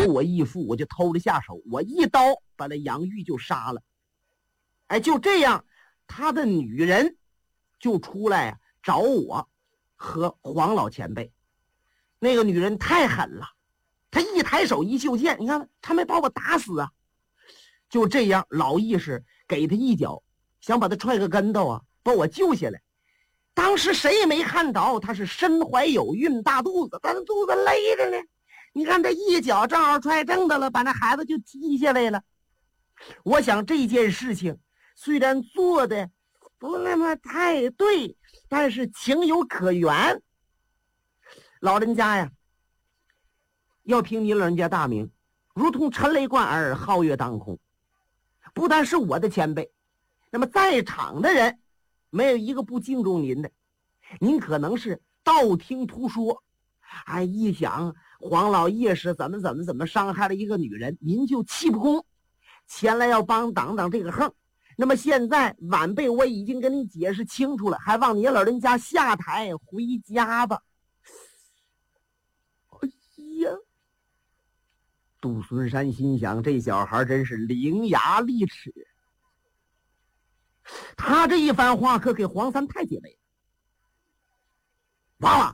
我义父，我就偷了下手，我一刀把那杨玉就杀了。哎，就这样，他的女人就出来找我和黄老前辈。那个女人太狠了，她一抬手一袖剑，你看她没把我打死啊。就这样，老义士给他一脚，想把他踹个跟头啊，把我救下来。当时谁也没看着，他是身怀有孕，大肚子，但是肚子勒着呢。你看这一脚正好踹正的了，把那孩子就踢下来了。我想这件事情虽然做的不那么太对，但是情有可原。老人家呀，要凭你老人家大名，如同陈雷贯耳，皓月当空。不但是我的前辈，那么在场的人没有一个不敬重您的。您可能是道听途说，哎，一想黄老义士怎么伤害了一个女人，您就气不公，前来要帮挡挡这个横。那么现在晚辈我已经跟你解释清楚了，还望您老人家下台回家吧。哎呀，杜孙山心想，这小孩真是伶牙俐齿，他这一番话可给黄三太解围了。娃娃，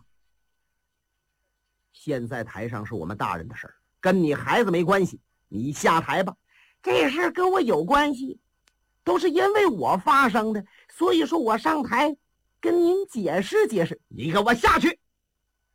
现在台上是我们大人的事儿，跟你孩子没关系，你下台吧。这事跟我有关系，都是因为我发生的，所以说我上台跟您解释解释。你给我下去！